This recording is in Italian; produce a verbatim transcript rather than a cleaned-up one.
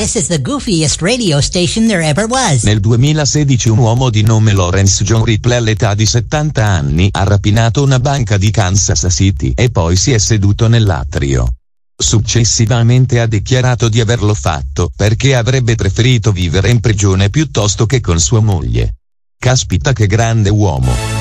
This is the goofiest radio station there ever was. Nel duemilasedici un uomo di nome Lawrence John Ripley all'età di settanta anni ha rapinato una banca di Kansas City e poi si è seduto nell'atrio. Successivamente ha dichiarato di averlo fatto perché avrebbe preferito vivere in prigione piuttosto che con sua moglie. Caspita che grande uomo!